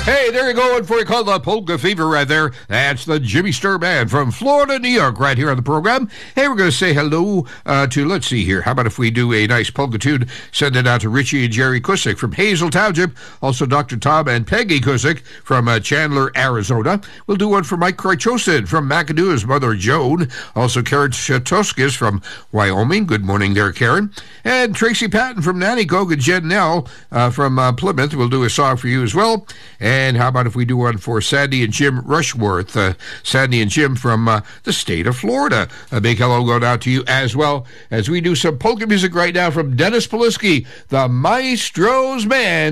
Hey, there you go. And for you call the Polka Fever right there. That's the Jimmy Sturr Band from Florida, New York, right here on the program. Hey, we're going to say hello to, let's see here. How about if we do a nice polka tune? Send it out to Richie and Jerry Cusick from Hazel Township. Also, Dr. Tom and Peggy Cusick from Chandler, Arizona. We'll do one for Mike Krychosin from McAdoo's mother, Joan. Also, Karen Shatoskis from Wyoming. Good morning there, Karen. And Tracy Patton from Nanticoke and Jen Nell from Plymouth. We'll do a song for you as well. And how about if we do one for Sandy and Jim Rushworth? Sandy and Jim from the state of Florida. A big hello going out to you as well as we do some polka music right now from Dennis Polisky, the Maestro's Man.